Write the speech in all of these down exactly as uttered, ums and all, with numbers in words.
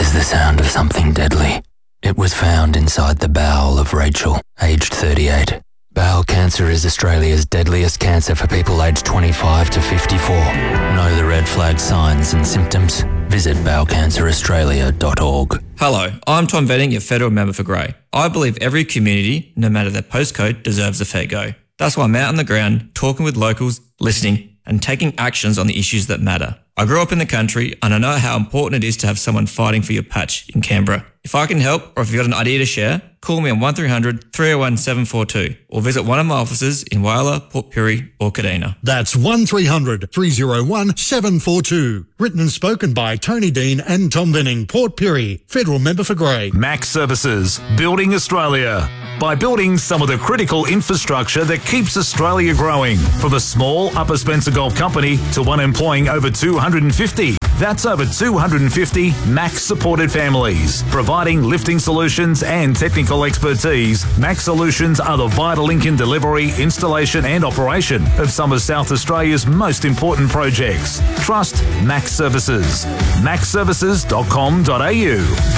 is the sound of something deadly. It was found inside the bowel of Rachel, aged thirty-eight. Bowel cancer is Australia's deadliest cancer for people aged twenty-five to fifty-four. Know the red flag signs and symptoms? Visit bowel cancer australia dot org. Hello, I'm Tom Venning, your federal member for Grey. I believe every community, no matter their postcode, deserves a fair go. That's why I'm out on the ground, talking with locals, listening, and taking actions on the issues that matter. I grew up in the country and I know how important it is to have someone fighting for your patch in Canberra. If I can help, or if you've got an idea to share, call me on one three hundred, three oh one, seven four two or visit one of my offices in Whyalla, Port Pirie or Kadina. That's one three hundred, three oh one, seven four two. Written and spoken by Tony Dean and Tom Venning, Port Pirie, federal member for Grey. Max Services, building Australia. By building some of the critical infrastructure that keeps Australia growing. From a small Upper Spencer Golf Company to one employing over two hundred fifty. That's over two hundred fifty Max-supported families. Providing lifting solutions and technical expertise, Max Solutions are the vital link in delivery, installation and operation of some of South Australia's most important projects. Trust Max Services. max services dot com dot a u.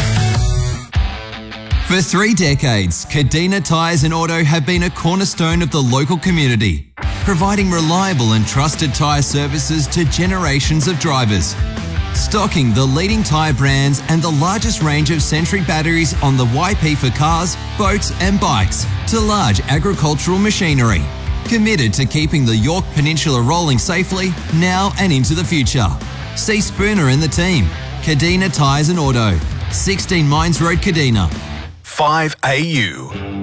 For three decades, Kadina Tyres and Auto have been a cornerstone of the local community, providing reliable and trusted tyre services to generations of drivers. Stocking the leading tyre brands and the largest range of Century batteries on the Y P for cars, boats and bikes to large agricultural machinery. Committed to keeping the Yorke Peninsula rolling safely now and into the future. See Spooner and the team. Kadina Tyres and Auto, sixteen Mines Road, Kadina. five A U.